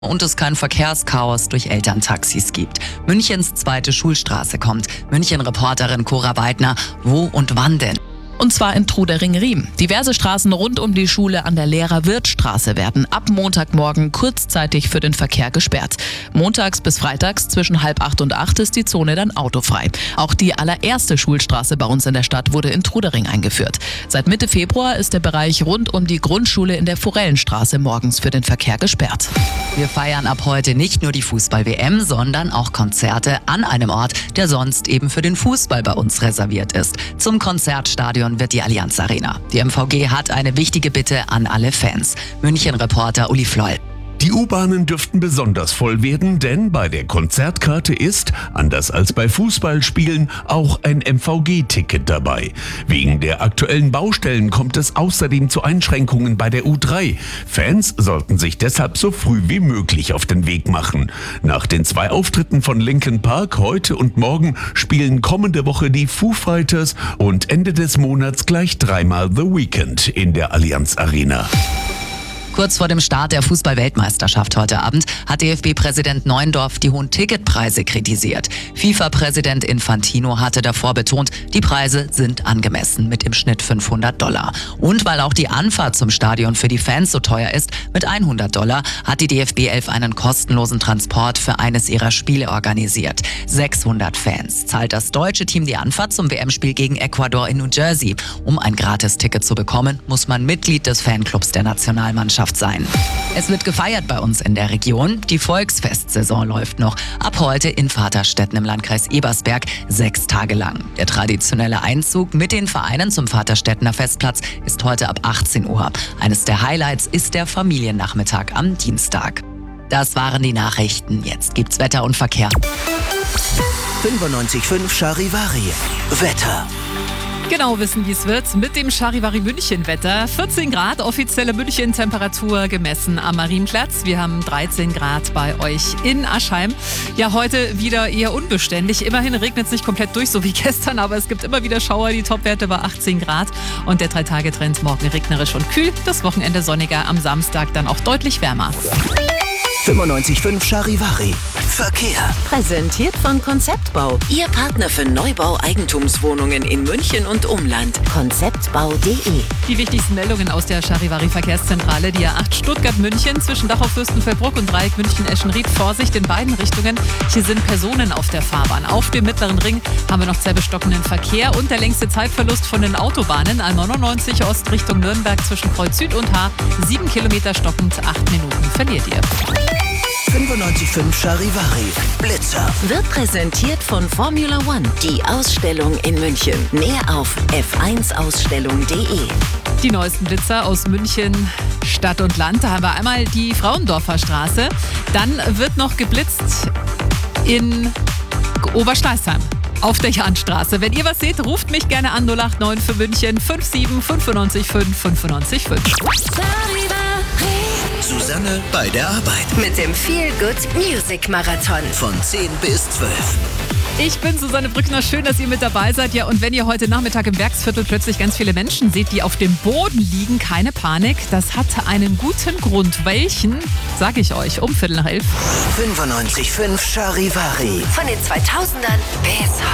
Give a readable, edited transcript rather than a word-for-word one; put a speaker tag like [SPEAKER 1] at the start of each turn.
[SPEAKER 1] und es kein Verkehrschaos durch Elterntaxis gibt. Münchens zweite Schulstraße kommt. München-Reporterin Cora Weidner, wo und wann denn?
[SPEAKER 2] Und zwar in Trudering-Riem. Diverse Straßen rund um die Schule an der Lehrer-Wirth-Straße werden ab Montagmorgen kurzzeitig für den Verkehr gesperrt. Montags bis freitags zwischen 7:30 und 8 ist die Zone dann autofrei. Auch die allererste Schulstraße bei uns in der Stadt wurde in Trudering eingeführt. Seit Mitte Februar ist der Bereich rund um die Grundschule in der Forellenstraße morgens für den Verkehr gesperrt.
[SPEAKER 1] Wir feiern ab heute nicht nur die Fußball-WM, sondern auch Konzerte an einem Ort, der sonst eben für den Fußball bei uns reserviert ist. Zum Konzertstadion wird die Allianz Arena. Die MVG hat eine wichtige Bitte an alle Fans. München-Reporter Uli Floll.
[SPEAKER 3] Die U-Bahnen dürften besonders voll werden, denn bei der Konzertkarte ist, anders als bei Fußballspielen, auch ein MVG-Ticket dabei. Wegen der aktuellen Baustellen kommt es außerdem zu Einschränkungen bei der U3. Fans sollten sich deshalb so früh wie möglich auf den Weg machen. Nach den 2 Auftritten von Linkin Park heute und morgen spielen kommende Woche die Foo Fighters und Ende des Monats gleich 3-mal The Weeknd in der Allianz Arena.
[SPEAKER 1] Kurz vor dem Start der Fußball-Weltmeisterschaft heute Abend hat DFB-Präsident Neuendorf die hohen Ticketpreise kritisiert. FIFA-Präsident Infantino hatte davor betont, die Preise sind angemessen mit im Schnitt $500. Und weil auch die Anfahrt zum Stadion für die Fans so teuer ist, mit $100, hat die DFB 11 einen kostenlosen Transport für eines ihrer Spiele organisiert. 600 Fans zahlt das deutsche Team die Anfahrt zum WM-Spiel gegen Ecuador in New Jersey. Um ein Gratis-Ticket zu bekommen, muss man Mitglied des Fanclubs der Nationalmannschaft sein. Es wird gefeiert bei uns in der Region. Die Volksfestsaison läuft noch. Ab heute in Vaterstetten im Landkreis Ebersberg 6 Tage lang. Der traditionelle Einzug mit den Vereinen zum Vaterstettener Festplatz ist heute ab 18 Uhr. Eines der Highlights ist der Familiennachmittag am Dienstag. Das waren die Nachrichten. Jetzt gibt's Wetter und Verkehr.
[SPEAKER 4] 95.5 Charivari. Wetter.
[SPEAKER 5] Genau wissen, wie es wird mit dem Charivari München-Wetter. 14 Grad, offizielle München-Temperatur gemessen am Marienplatz. Wir haben 13 Grad bei euch in Aschheim. Ja, heute wieder eher unbeständig. Immerhin regnet es nicht komplett durch, so wie gestern, aber es gibt immer wieder Schauer. Die Topwerte war 18 Grad und der 3-Tage-Trend morgen regnerisch und kühl. Das Wochenende sonniger, am Samstag dann auch deutlich wärmer.
[SPEAKER 4] 95.5 Charivari. Verkehr.
[SPEAKER 6] Präsentiert von Konzeptbau. Ihr Partner für Neubau Eigentumswohnungen in München und Umland. Konzeptbau.de.
[SPEAKER 5] Die wichtigsten Meldungen aus der Charivari Verkehrszentrale. Die A8 Stuttgart-München zwischen Dachau-Fürstenfeldbruck und Dreieck München-Eschenried. Vorsicht in beiden Richtungen. Hier sind Personen auf der Fahrbahn. Auf dem mittleren Ring haben wir noch sehr bestockenen Verkehr und der längste Zeitverlust von den Autobahnen. A99 Ost Richtung Nürnberg zwischen Kreuz Süd und Haar. 7 Kilometer stockend, 8 Minuten verliert ihr.
[SPEAKER 4] 95.5 Charivari. Blitzer.
[SPEAKER 6] Wird präsentiert von Formula One. Die Ausstellung in München. Mehr auf f1ausstellung.de.
[SPEAKER 5] Die neuesten Blitzer aus München, Stadt und Land. Da haben wir einmal die Frauendorfer Straße. Dann wird noch geblitzt in Oberschleißheim auf der Jahnstraße. Wenn ihr was seht, ruft mich gerne an 089 für München 57 95 5 95 5.
[SPEAKER 4] Susanne bei der Arbeit.
[SPEAKER 6] Mit dem Feel Good Music Marathon.
[SPEAKER 4] Von 10 bis 12.
[SPEAKER 5] Ich bin Susanne Brückner, schön, dass ihr mit dabei seid. Ja, und wenn ihr heute Nachmittag im Werksviertel plötzlich ganz viele Menschen seht, die auf dem Boden liegen, keine Panik. Das hat einen guten Grund. Welchen, sage ich euch, um 11:15.
[SPEAKER 4] 95.5 Charivari.
[SPEAKER 6] Von den 2000ern bis heute.